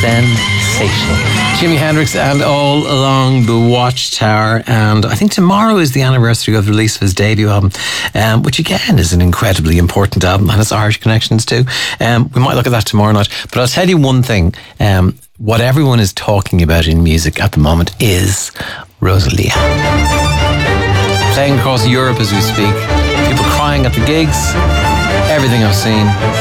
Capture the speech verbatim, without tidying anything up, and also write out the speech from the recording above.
sensational. Jimi Hendrix and All Along the Watchtower. And I think tomorrow is the anniversary of the release of his debut album, um, which again is an incredibly important album and has Irish connections too. Um, we might look at that tomorrow night. But I'll tell you one thing. Um, what everyone is talking about in music at the moment is Rosalia. Playing across Europe as we speak. People crying at the gigs. Everything I've seen.